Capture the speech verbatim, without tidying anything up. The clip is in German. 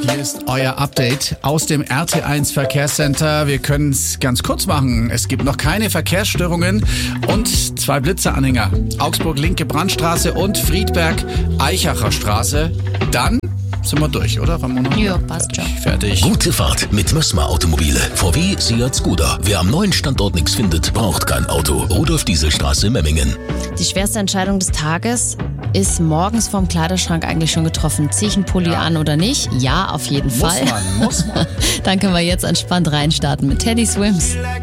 Hier ist euer Update aus dem R T eins Verkehrscenter. Wir können es ganz kurz machen. Es gibt noch keine Verkehrsstörungen und zwei Blitzeranhänger. Augsburg-Linke Brandstraße und Friedberg-Eichacher Straße. Dann sind wir durch, oder Ramona? Ja, passt schon. Fertig. Gute Fahrt mit Mössmer Automobile. V W, Seat, Skoda. Wer am neuen Standort nichts findet, braucht kein Auto. Rudolf Dieselstraße, Memmingen. Die schwerste Entscheidung des Tages ist morgens vorm Kleiderschrank eigentlich schon getroffen. Zieh ich einen Pulli Ja. an oder nicht? Ja, auf jeden Muss Fall. man, muss man. Dann können wir jetzt entspannt reinstarten mit Teddy Swims.